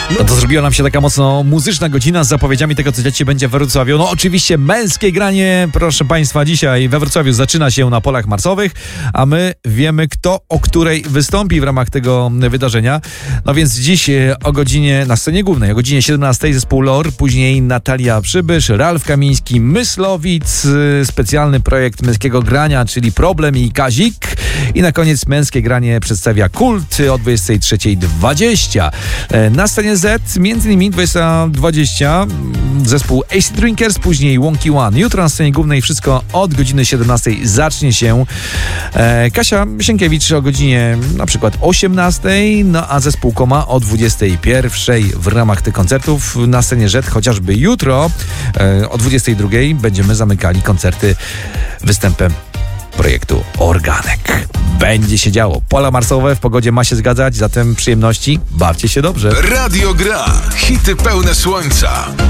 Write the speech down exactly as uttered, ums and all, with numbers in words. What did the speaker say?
No to zrobiła nam się taka mocno muzyczna godzina z zapowiedziami tego, co dzieci będzie we Wrocławiu. No oczywiście męskie granie, proszę Państwa, dzisiaj we Wrocławiu zaczyna się na polach marsowych, a my wiemy, kto o której wystąpi w ramach tego wydarzenia. No więc dziś o godzinie, na scenie głównej, o godzinie siedemnastej zespół Lor, później Natalia Przybysz, Ralf Kamiński, Myslowic, specjalny projekt męskiego grania, czyli Problem i Kazik. I na koniec męskie granie przedstawia Kult o dwudziestej trzeciej dwadzieścia. Na scenie Z, między innymi dwudziesta dwadzieścia, zespół A C Drinkers, później Wonky One. Jutro na scenie głównej wszystko od godziny siedemnastej zacznie się. E, Kasia Sienkiewicz o godzinie na przykład osiemnastej, no a zespół Koma o dwudziestej pierwszej w ramach tych koncertów. Na scenie Z chociażby jutro e, o dwudziestej drugiej będziemy zamykali koncerty występem projektu Organek. Będzie się działo. Pola marsowe w pogodzie ma się zgadzać, zatem przyjemności, bawcie się dobrze. Radio Gra. Hity pełne słońca.